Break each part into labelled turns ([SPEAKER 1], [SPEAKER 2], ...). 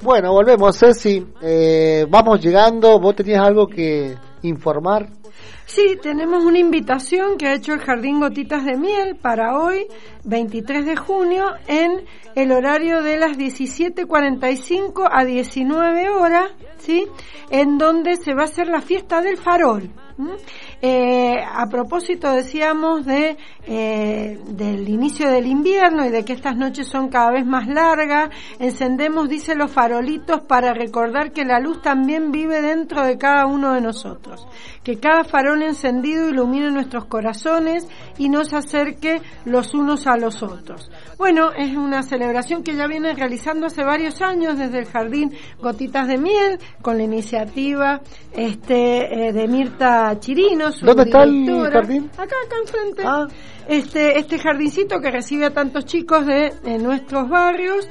[SPEAKER 1] Bueno, volvemos, Ceci. Vamos llegando. ¿Vos tenías algo que informar?
[SPEAKER 2] Sí, tenemos una invitación que ha hecho el Jardín Gotitas de Miel para hoy, 23 de junio, en el horario de las 17:45 a 19 horas, ¿sí? En donde se va a hacer la fiesta del farol. A propósito, decíamos del inicio del invierno y de que estas noches son cada vez más largas, encendemos, dice, los farolitos para recordar que la luz también vive dentro de cada uno de nosotros, que cada farol encendido ilumine nuestros corazones y nos acerque los unos a los otros. Bueno, es una celebración que ya viene realizando hace varios años desde el Jardín Gotitas de Miel, con la iniciativa de Mirta Chirino.
[SPEAKER 1] ¿Dónde está el jardín?
[SPEAKER 2] Acá enfrente. Este jardincito que recibe a tantos chicos de nuestros barrios.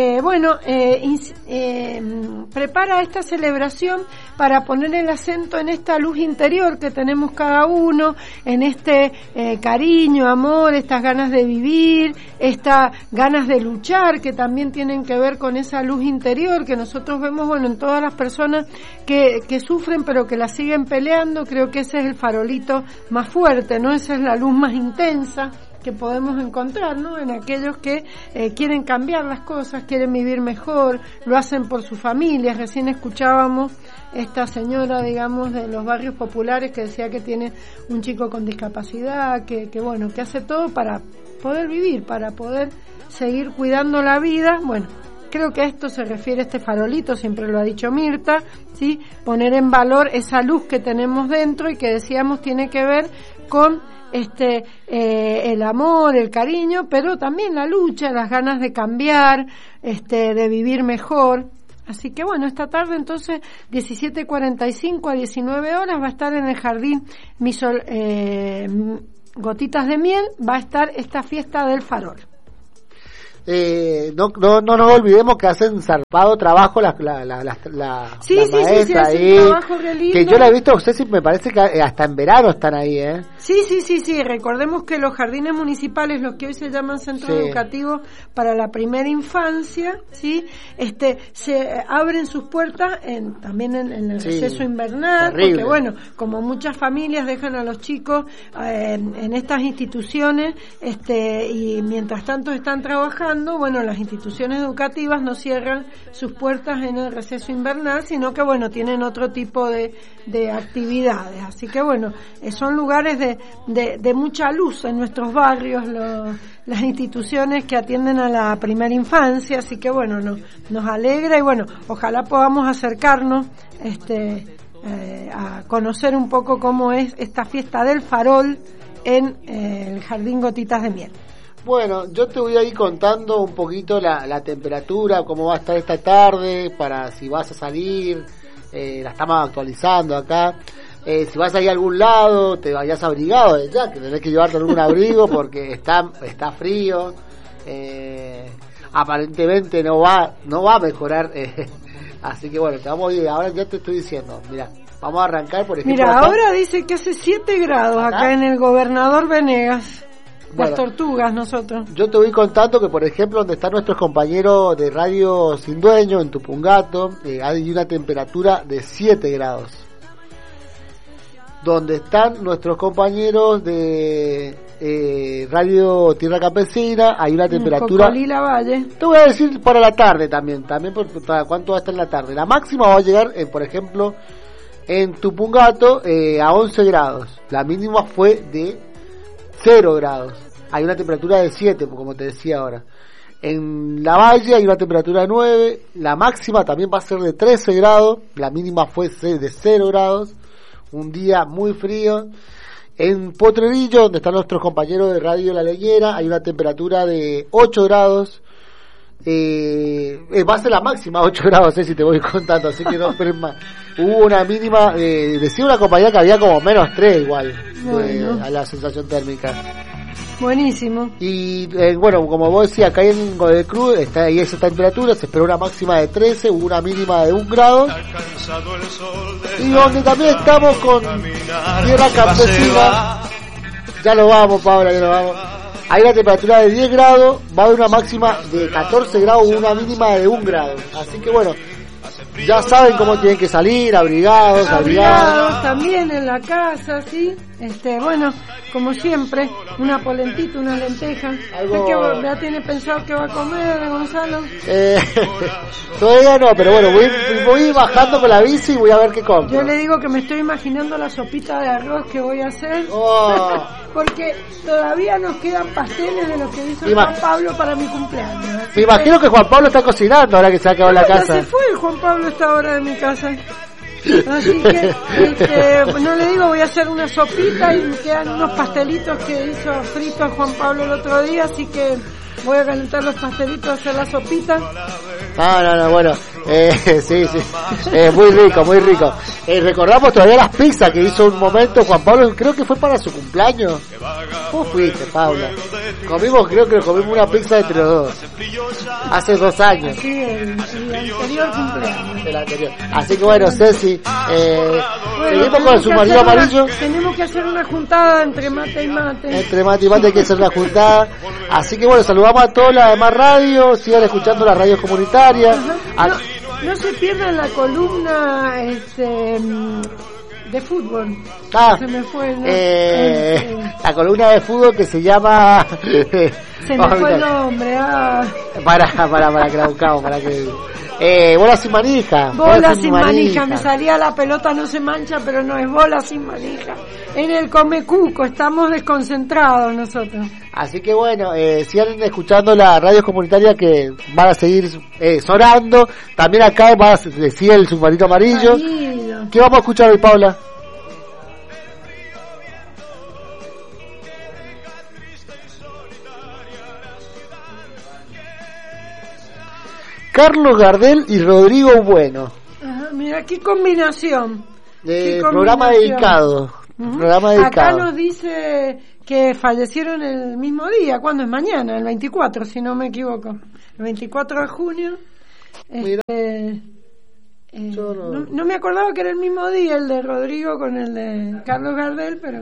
[SPEAKER 2] Prepara esta celebración para poner el acento en esta luz interior que tenemos cada uno, en este cariño, amor, estas ganas de vivir, estas ganas de luchar que también tienen que ver con esa luz interior que nosotros vemos, en todas las personas que sufren pero que la siguen peleando. Creo que ese es el farolito más fuerte, ¿no? Esa es la luz más intensa que podemos encontrar, ¿no? En aquellos que quieren cambiar las cosas, quieren vivir mejor, lo hacen por sus familias. Recién escuchábamos esta señora, digamos, de los barrios populares que decía que tiene un chico con discapacidad, que hace todo para poder vivir, para poder seguir cuidando la vida. Bueno, creo que a esto se refiere este farolito, siempre lo ha dicho Mirta, ¿sí? Poner en valor esa luz que tenemos dentro y que decíamos tiene que ver con el amor, el cariño, pero también la lucha, las ganas de cambiar, de vivir mejor. Así que esta tarde entonces 17:45 a 19 horas va a estar en el Jardín Gotitas de Miel, va a estar esta fiesta del farol.
[SPEAKER 1] No nos olvidemos que hacen zarpado trabajo la maestra ahí, que yo la he visto, usted sí, me parece que hasta en verano están ahí,
[SPEAKER 2] Sí, recordemos que los jardines municipales, los que hoy se llaman centros educativos para la primera infancia, sí, se abren sus puertas también en el receso invernal, terrible. Porque como muchas familias dejan a los chicos en estas instituciones, y mientras tanto están trabajando, las instituciones educativas no cierran sus puertas en el receso invernal, sino que tienen otro tipo de actividades. Así que son lugares de mucha luz en nuestros barrios, las instituciones que atienden a la primera infancia. Así que nos alegra y ojalá podamos acercarnos a conocer un poco cómo es esta fiesta del farol en el Jardín Gotitas de Miel.
[SPEAKER 1] Bueno, yo te voy a ir contando un poquito la temperatura, cómo va a estar esta tarde, para si vas a salir, la estamos actualizando acá. Si vas a ir a algún lado, te vayas abrigado ya, que tenés que llevarte algún abrigo porque está frío. Aparentemente no va a mejorar, así que te vamos a ir. Ahora ya te estoy diciendo, mira, vamos a arrancar por ejemplo.
[SPEAKER 2] Mira, ahora dice que hace 7 grados acá en el Gobernador Venegas. Las tortugas, nosotros.
[SPEAKER 1] Yo te voy contando que, por ejemplo, donde están nuestros compañeros de Radio Sin Dueño, en Tupungato, hay una temperatura de 7 grados. Donde están nuestros compañeros de Radio Tierra Campesina, hay una temperatura...
[SPEAKER 2] Cocolila Valle.
[SPEAKER 1] Te voy a decir para la tarde también para cuánto va a estar en la tarde. La máxima va a llegar, por ejemplo, en Tupungato, a 11 grados. La mínima fue de 0 grados. Hay una temperatura de 7, como te decía ahora. En la Valle hay una temperatura de 9. La máxima también va a ser de 13 grados. La mínima fue de 0 grados. Un día muy frío. En Potrerillo, donde están nuestros compañeros de Radio La Leñera, hay una temperatura de 8 grados. Va a ser la máxima 8 grados, si te voy contando, así que no esperes más. Hubo una mínima, decía una compañía que había como menos 3 igual, a la sensación térmica.
[SPEAKER 2] Buenísimo.
[SPEAKER 1] Y como vos decías, acá en Godoy Cruz está ahí esa temperatura, se esperó una máxima de 13, hubo una mínima de 1 grado. Y donde también estamos con Tierra Campesina, ya lo vamos, Paula, ya lo vamos. hay una temperatura de 10 grados, va a haber una máxima de 14 grados y una mínima de 1 grado. Así que bueno, ya saben cómo tienen que salir, abrigados.
[SPEAKER 2] También en la casa, ¿sí? Bueno, como siempre, una polentita, una lenteja.
[SPEAKER 1] Algo...
[SPEAKER 2] ¿Qué ya tiene pensado que va a comer, Gonzalo?
[SPEAKER 1] Todavía no, pero bueno, voy bajando con la bici y voy a ver qué compro.
[SPEAKER 2] Yo le digo que me estoy imaginando la sopita de arroz que voy a hacer.
[SPEAKER 1] Oh.
[SPEAKER 2] Porque todavía nos quedan pasteles de los que hizo Juan Pablo para mi cumpleaños.
[SPEAKER 1] Me imagino que Juan Pablo está cocinando ahora que se ha quedado en la casa.
[SPEAKER 2] Ya se fue Juan Pablo a esta hora de mi casa. Así que no le digo, voy a hacer una sopita y me quedan unos pastelitos que hizo fritos Juan Pablo el otro día, así que voy a calentar los pastelitos, hacer la sopita.
[SPEAKER 1] No, bueno, sí, muy rico. Recordamos todavía las pizzas que hizo un momento Juan Pablo, creo que fue para su cumpleaños. ¿Cómo fuiste, Paula? Creo que comimos una pizza entre los dos, hace 2 años.
[SPEAKER 2] Sí, el anterior cumpleaños.
[SPEAKER 1] El anterior. Así que bueno, Ceci, seguimos con el submarino amarillo.
[SPEAKER 2] Tenemos que hacer una juntada entre mate y mate.
[SPEAKER 1] Entre mate y mate hay que hacer una juntada. Así que bueno, saludamos a todas las demás radios, sigan escuchando las radios comunitarias.
[SPEAKER 2] No se pierdan la columna de fútbol. Se me fue, ¿no?
[SPEAKER 1] La columna de fútbol que se llama...
[SPEAKER 2] Se me fue el nombre.
[SPEAKER 1] Para que la buscamos, para que... bola sin manija.
[SPEAKER 2] Bola sin manija. Me salía la pelota, no se mancha, pero no es bola sin manija. En el Comecuco, estamos desconcentrados nosotros.
[SPEAKER 1] Así que bueno, sigan escuchando las radios comunitarias que van a seguir sonando. También acá va a decir el submarino amarillo. ¿Qué vamos a escuchar hoy, Paula? Carlos Gardel y Rodrigo Bueno.
[SPEAKER 2] Ajá, mira, qué combinación.
[SPEAKER 1] Programa dedicado. Programa dedicado.
[SPEAKER 2] Acá nos dice que fallecieron el mismo día. ¿Cuándo es? Mañana, el 24, si no me equivoco. El 24 de junio. No me acordaba que era el mismo día el de Rodrigo con el de Carlos Gardel, pero...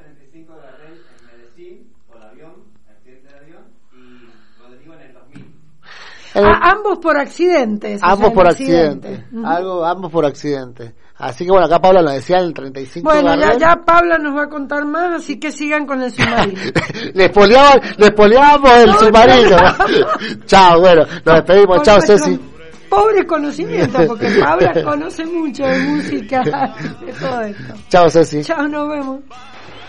[SPEAKER 2] ambos por accidentes.
[SPEAKER 1] Ambos por accidente. Ambos por accidente. Así que bueno, acá Paula nos decía el 35 de
[SPEAKER 2] Bueno, ya Paula nos va a contar más, así que sigan con el submarino.
[SPEAKER 1] les poliamos el submarino. Chao, bueno, nos despedimos. Chao, Ceci.
[SPEAKER 2] Pobre conocimiento, porque Paula conoce mucho de música, de todo esto.
[SPEAKER 1] Chao, Ceci.
[SPEAKER 2] Chao, nos vemos.